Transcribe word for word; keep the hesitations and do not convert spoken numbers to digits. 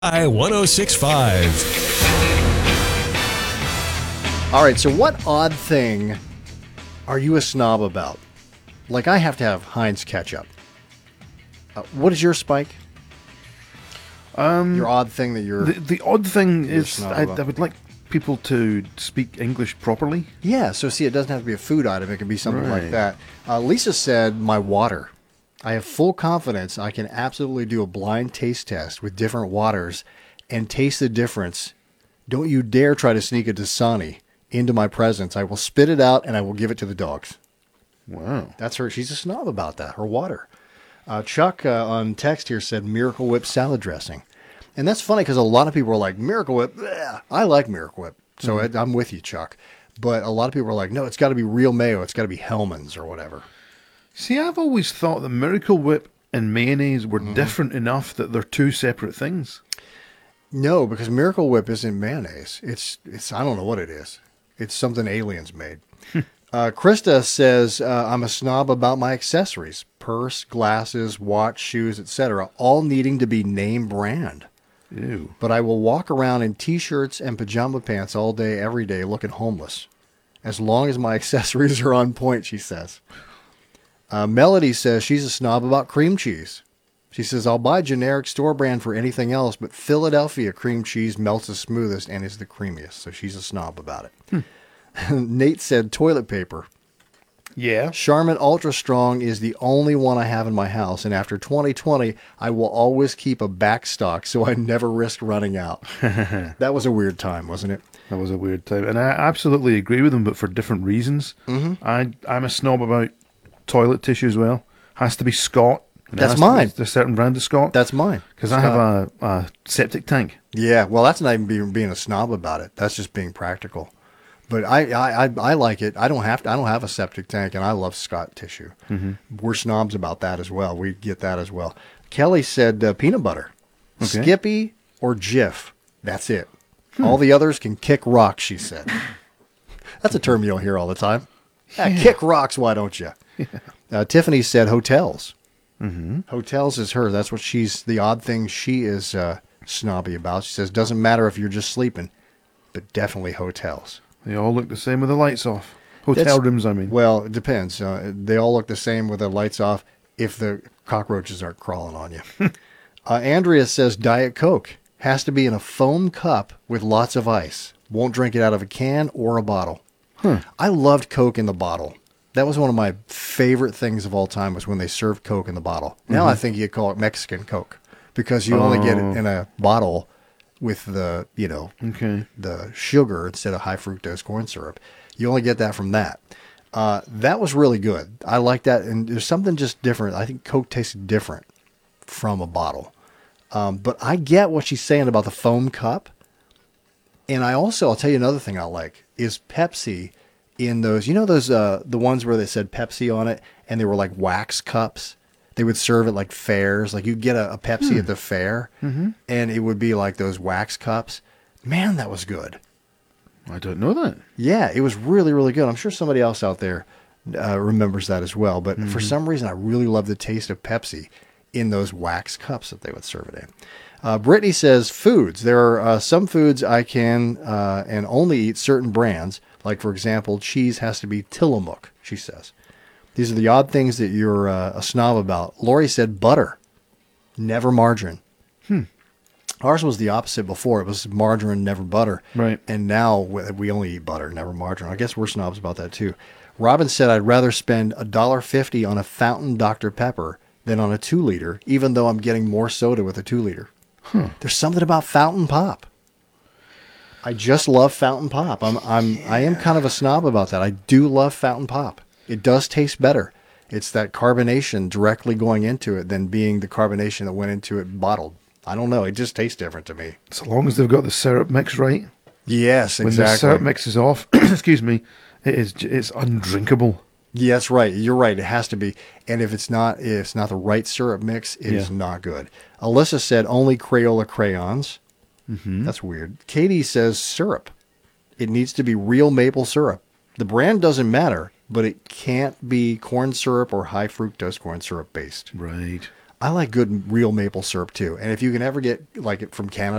I one oh six point five. All right, so what odd thing are you a snob about? Like, I have to have Heinz ketchup. Uh, what is your Spike? Um, your odd thing that you're... The, the odd thing you're a is snob I, about? I would like people to speak English properly. Yeah, so see, it doesn't have to be a food item. It can be something like Right. that. Uh, Lisa said, my water. I have full confidence I can absolutely do a blind taste test with different waters and taste the difference. Don't you dare try to sneak a Dasani into my presence. I will spit it out and I will give it to the dogs. Wow. That's her. She's a snob about that, her water. Uh, Chuck uh, on text here said Miracle Whip salad dressing. And that's funny because a lot of people are like, Miracle Whip, bleh. I like Miracle Whip. So Mm-hmm. I, I'm with you, Chuck. But a lot of people are like, no, it's got to be real mayo. It's got to be Hellman's or whatever. See, I've always thought that Miracle Whip and mayonnaise were Mm-hmm. different enough that they're two separate things. No, because Miracle Whip isn't mayonnaise. It's, it's I don't know what it is. It's something aliens made. uh, Krista says, uh, I'm a snob about my accessories. Purse, glasses, watch, shoes, et cetera, all needing to be name brand. Ew. But I will walk around in T-shirts and pajama pants all day, every day, looking homeless. As long as my accessories are on point, she says. Uh, Melody says she's a snob about cream cheese. She says, I'll buy generic store brand for anything else, but Philadelphia cream cheese melts the smoothest and is the creamiest. So she's a snob about it. Nate said toilet paper. Yeah. Charmin Ultra Strong is the only one I have in my house, and after twenty twenty, I will always keep a back stock so I never risk running out. That was a weird time, wasn't it? That was a weird time. And I absolutely agree with them, but for different reasons. Mm-hmm. I, I'm a snob about toilet tissue as well. Has to be Scott. It That's has to be mine. A certain brand of Scott. That's mine. Because I have a, a septic tank. Yeah, well, that's not even being, being a snob about it. That's just being practical. But I, I, I, I like it. I don't have to. I don't have a septic tank, and I love Scott tissue. Mm-hmm. We're snobs about that as well. We get that as well. Kelly said uh, peanut butter, Okay. Skippy or Jif. That's it. All the others can kick rocks. She said. That's a term you don't hear all the time. Yeah, kick rocks. Why don't you? Uh, Tiffany said hotels. Mm-hmm. Hotels is her. That's what she's. The odd thing she is uh, snobby about. She says doesn't matter if you're just sleeping, but definitely hotels. They all look the same with the lights off. Hotel That's- rooms, I mean. Well, it depends. Uh, they all look the same with the lights off if the cockroaches aren't crawling on you. uh, Andrea says Diet Coke has to be in a foam cup with lots of ice. Won't drink it out of a can or a bottle. Huh. I loved Coke in the bottle. That was one of my favorite things of all time was when they served Coke in the bottle. Now I think you call it Mexican Coke because you only get it in a bottle with the, you know, Okay. the sugar instead of high fructose corn syrup. You only get that from that. Uh, that was really good. I like that. And there's something just different. I think Coke tastes different from a bottle. Um, but I get what she's saying about the foam cup. And I also, I'll tell you another thing I like is Pepsi in those, you know, those, uh, the ones where they said Pepsi on it and they were like wax cups. They would serve at like fairs. Like you'd get a, a Pepsi at the fair and it would be like those wax cups. Man, that was good. I don't know that. Yeah, it was really, really good. I'm sure somebody else out there uh, remembers that as well. But for some reason, I really love the taste of Pepsi in those wax cups that they would serve it in. Uh, Brittany says foods. There are uh, some foods I can uh, and only eat certain brands. Like, for example, cheese has to be Tillamook, she says. These are the odd things that you're uh, a snob about. Lori said butter, never margarine. Hmm. Ours was the opposite before. It was margarine, never butter. Right. And now we we only eat butter, never margarine. I guess we're snobs about that too. Robin said, I'd rather spend one dollar fifty on a fountain Doctor Pepper than on a two liter, even though I'm getting more soda with a two liter. Huh. There's something about fountain pop. I just love fountain pop. I'm I'm I am kind of a snob about that. I do love fountain pop. It does taste better. It's that carbonation directly going into it than being the carbonation that went into it bottled. I don't know. It just tastes different to me. So long as they've got the syrup mix right. Yes, When exactly. the syrup mix is off, excuse me, it is j- it's undrinkable. Yeah, that's right. You're right. It has to be. And if it's not, if it's not the right syrup mix, it is Yeah. not good. Alyssa said only Crayola crayons. Mm-hmm. That's weird. Katie says syrup. It needs to be real maple syrup. The brand doesn't matter, but it can't be corn syrup or high fructose corn syrup based. Right. I like good real maple syrup too. And if you can ever get like it from Canada